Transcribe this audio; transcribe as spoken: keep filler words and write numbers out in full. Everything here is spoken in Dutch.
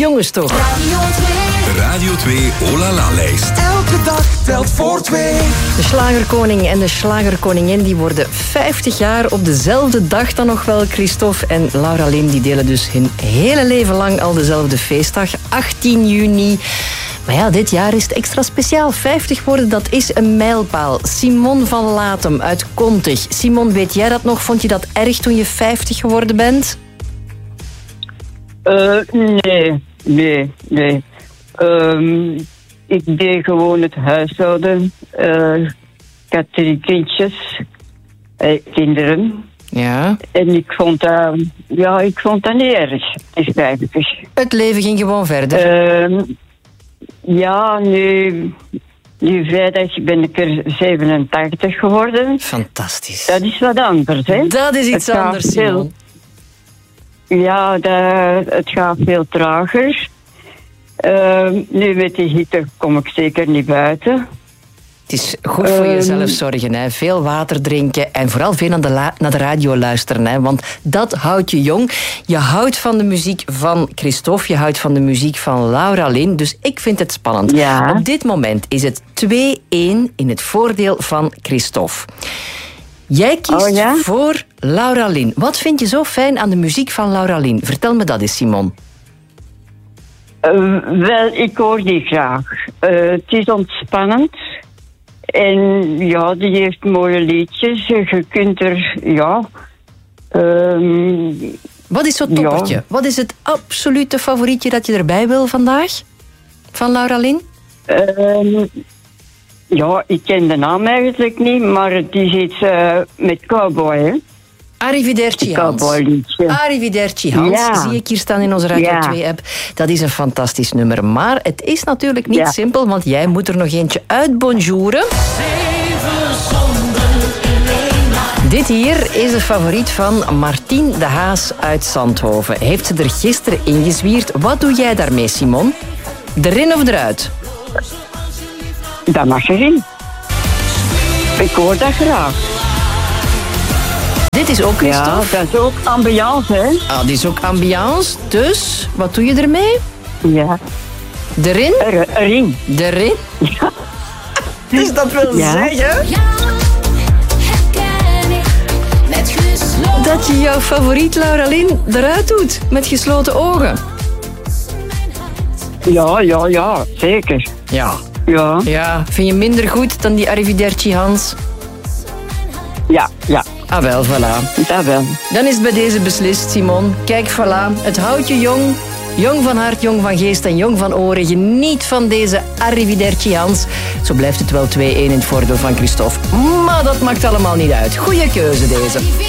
Jongens toch. Radio twee. Radio twee Oh La La lijst. Elke dag telt voor twee. De slagerkoning en de slagerkoningin die worden vijftig jaar op dezelfde dag dan nog wel. Christophe en Laura Lynn die delen dus hun hele leven lang al dezelfde feestdag. achttien juni. Maar ja, dit jaar is het extra speciaal. vijftig worden, dat is een mijlpaal. Simon van Latem uit Kontig. Simon, weet jij dat nog? Vond je dat erg toen je vijftig geworden bent? Uh, nee, nee, nee. Um, ik deed gewoon het huishouden. Uh, ik had drie kindjes, eh, kinderen. Ja. En ik vond dat, ja, ik vond dat niet erg, is vijftig. Het leven ging gewoon verder. Uh, ja, nu, nu vrijdag ben ik er zevenentachtig geworden. Fantastisch. Dat is wat anders, hè? Dat is iets Het gaat anders, veel- Simon. Ja, dat, het gaat veel trager. Uh, nu met de hitte kom ik zeker niet buiten. Het is goed voor Ehm. jezelf zorgen, hè. Veel water drinken en vooral veel naar de, la- naar de radio luisteren. Hè. Want dat houdt je jong. Je houdt van de muziek van Christophe, je houdt van de muziek van Laura Lynn. Dus ik vind het spannend. Ja. Op dit moment is het twee-één in het voordeel van Christophe. Jij kiest Oh, ja? voor Laura Lynn. Wat vind je zo fijn aan de muziek van Laura Lynn? Vertel me dat eens, Simon. Uh, wel, ik hoor die graag. Uh, het is ontspannend. En ja, die heeft mooie liedjes. Je kunt er, ja... Um, Wat is zo'n Ja. toppertje? Wat is het absolute favorietje dat je erbij wil vandaag? Van Laura Lynn? um, ja, ik ken de naam eigenlijk niet, maar het is iets uh, met cowboy, hè? Arrivederci Hans. Cowboyliedje. Arrivederci Hans, Ja. zie ik hier staan in onze Radio Ja. twee-app. Dat is een fantastisch nummer. Maar het is natuurlijk niet Ja. simpel, want jij moet er nog eentje uitbonjouren. Dit hier is de favoriet van Martien de Haas uit Zandhoven. Heeft ze er gisteren ingezwierd. Wat doe jij daarmee, Simon? Erin of eruit? Dat mag erin. Ik hoor dat graag. Dit is ook Ja, Christophe. dat is ook ambiance, hè? Ah, dit is ook ambiance. Dus, wat doe je ermee? Ja. Erin? Er, erin. Erin? Dus dat wil Ja. zeggen Herken ik met gesloten. dat je jouw favoriet Laura Lynn eruit doet. Met gesloten ogen. Ja, ja, ja, zeker. Ja. Ja, Ja, vind je minder goed dan die Arrivederci Hans? ja, ja, Ah wel, voilà. dat wel. Dan is het bij deze beslist, Simon. Kijk, voilà. Het houdt je jong. Jong van hart, jong van geest en jong van oren. Geniet van deze Arrivederci Hans. Zo blijft het wel twee-één in het voordeel van Christophe. Maar dat maakt allemaal niet uit. Goeie keuze deze.